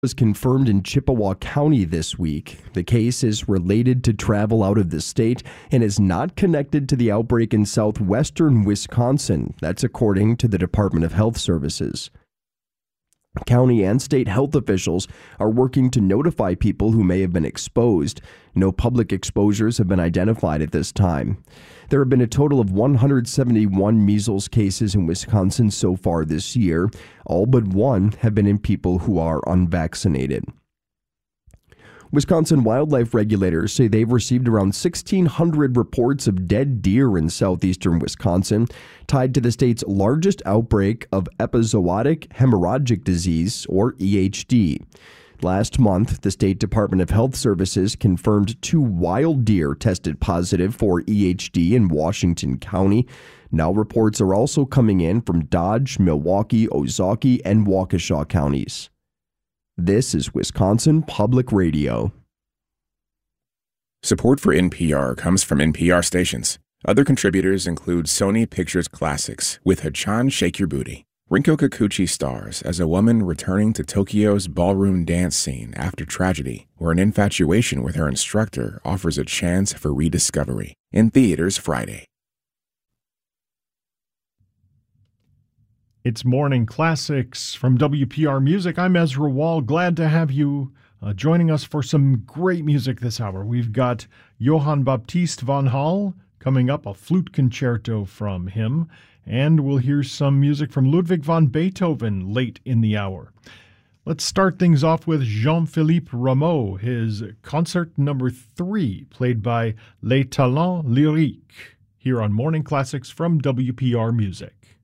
was confirmed in Chippewa County this week. The case is related to travel out of the state and is not connected to the outbreak in southwestern Wisconsin. That's according to the Department of Health Services. County and state health officials are working to notify people who may have been exposed. No public exposures have been identified at this time. There have been a total of 171 measles cases in Wisconsin so far this year. All but one have been in people who are unvaccinated. Wisconsin wildlife regulators say they've received around 1,600 reports of dead deer in southeastern Wisconsin, tied to the state's largest outbreak of epizootic hemorrhagic disease, or EHD. Last month, the State Department of Health Services confirmed 2 wild deer tested positive for EHD in Washington County. Now reports are also coming in from Dodge, Milwaukee, Ozaukee, and Waukesha counties. This is Wisconsin Public Radio. Support for NPR comes from NPR stations. Other contributors include Sony Pictures Classics with Hachan Shake Your Booty. Rinko Kikuchi stars as a woman returning to Tokyo's ballroom dance scene after tragedy, where an infatuation with her instructor offers a chance for rediscovery. In theaters Friday. It's Morning Classics from WPR Music. I'm Ezra Wall. Glad to have you joining us for some great music this hour. We've got Johann Baptist von Hall coming up, a flute concerto from him, and we'll hear some music from Ludwig van Beethoven late in the hour. Let's start things off with Jean-Philippe Rameau, his concert number 3, played by Les Talents Lyriques, here on Morning Classics from WPR Music.